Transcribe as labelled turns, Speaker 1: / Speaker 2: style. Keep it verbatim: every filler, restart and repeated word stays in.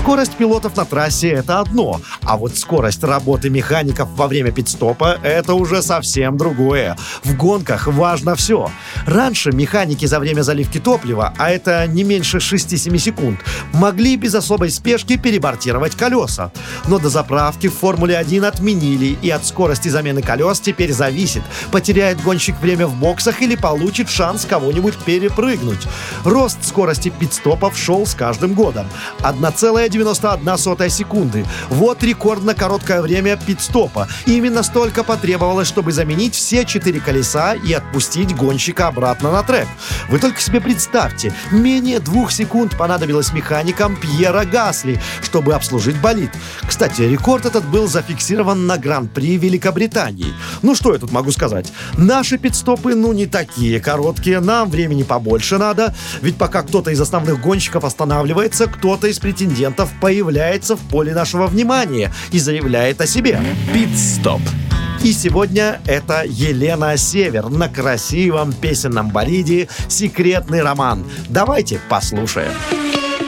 Speaker 1: Скорость пилотов на трассе – это одно, а вот скорость работы механиков во время пит-стопа – это уже совсем другое. В гонках важно все. Раньше механики за время заливки топлива, а это не меньше шесть-семь секунд, могли без особой спешки перебортировать колеса. Но до заправки в Формуле один отменили, и от скорости замены колес теперь зависит, потеряет гонщик время в боксах или получит шанс кого-нибудь перепрыгнуть. Рост скорости пит-стопов шел с каждым годом. одна целая девяносто одна сотая секунды. Вот рекордно короткое время пит-стопа. Именно столько потребовалось, чтобы заменить все четыре колеса и отпустить гонщика обратно на трек. Вы только себе представьте, менее двух секунд понадобилось механикам Пьера Гасли, чтобы обслужить болид. Кстати, рекорд этот был зафиксирован на Гран-при Великобритании. Ну что я тут могу сказать? Наши пит-стопы, ну, не такие короткие, нам времени побольше надо, ведь пока кто-то из основных гонщиков останавливается, кто-то из претендентов появляется в поле нашего внимания и заявляет о себе.
Speaker 2: Пит-стоп.
Speaker 1: И сегодня это Елена Север на красивом песенном болиде «Секретный роман». Давайте послушаем.